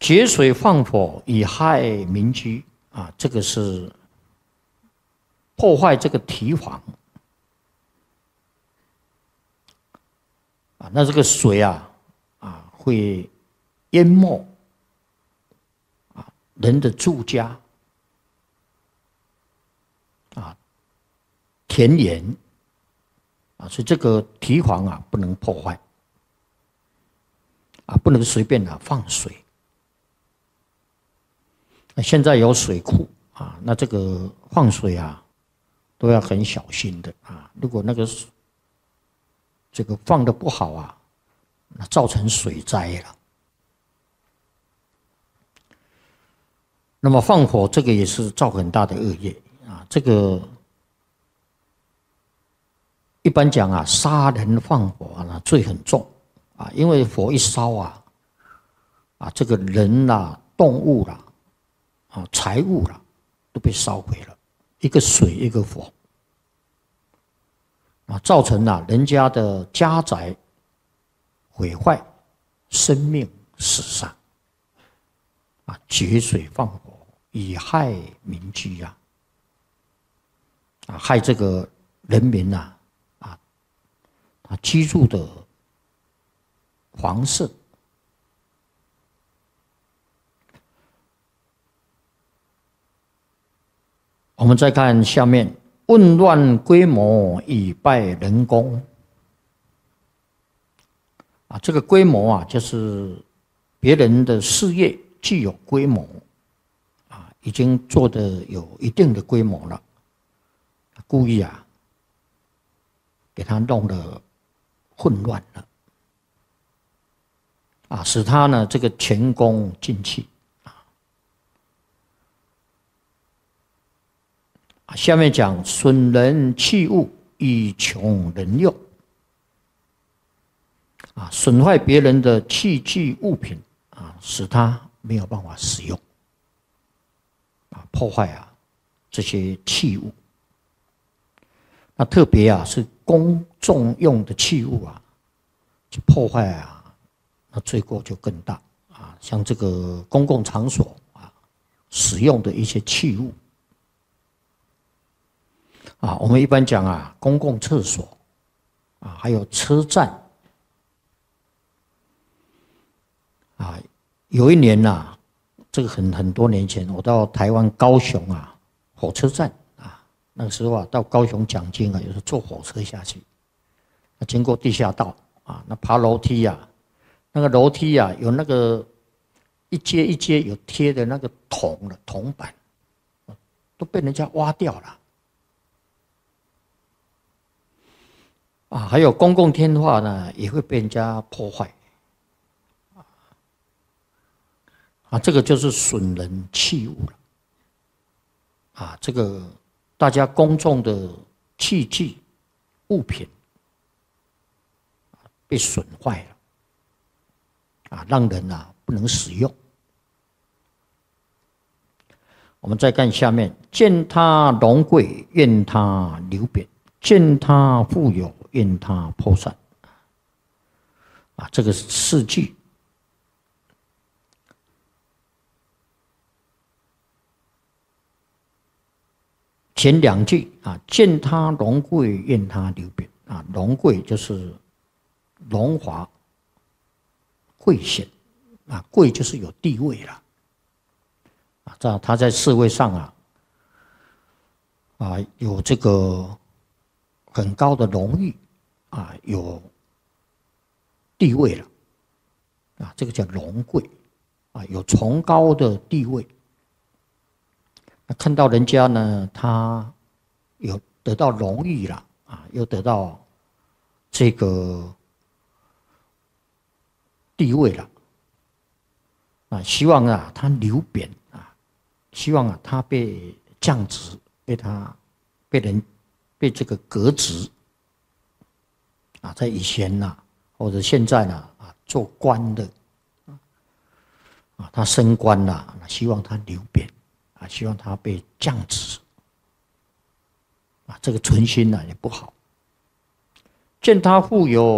决水放火以害民居啊，这个是破坏这个堤防啊。那这个水会淹没人的住家田园所以这个堤防不能破坏不能随便放水。那现在有水库那这个放水都要很小心的如果那个这个放的不好那造成水灾了。那么放火这个也是造很大的恶业这个一般讲杀人放火罪很重因为火一烧这个人动物财物都被烧毁了，一个水一个火造成人家的家宅毁坏，生命死伤决水放火以害民居害这个人民居住的房舍。我们再看下面，混乱规模以败人功这个规模就是别人的事业具有规模已经做得有一定的规模了，故意给他弄得混乱了使他呢这个前功尽弃下面讲损人器物以穷人用损坏别人的器具物品使他没有办法使用破坏这些器物。那特别是公众用的器物去破坏那罪过就更大像这个公共场所使用的一些器物我们一般讲公共厕所还有车站有一年这个很多年前，我到台湾高雄火车站那个时候到高雄讲经有时候坐火车下去，经过地下道那爬楼梯那个楼梯有那个一阶一阶有贴的那个铜板，都被人家挖掉了还有公共天化呢也会被人家破坏这个就是损人器物了这个大家公众的器具物品被损坏了让人不能使用。我们再看下面，见他荣贵愿他流贬，见他富有愿他破散这个是四句前两句见他荣贵愿他流贬荣贵就是荣华贵显贵就是有地位了他在社会上有这个很高的荣誉有地位了这个叫荣贵有崇高的地位。看到人家呢他有得到荣誉了又得到这个地位了希望他流贬希望他被降职，被这个革职在以前或者现在做官的他升官了希望他流贬希望他被降职这个存心也不好。见他富有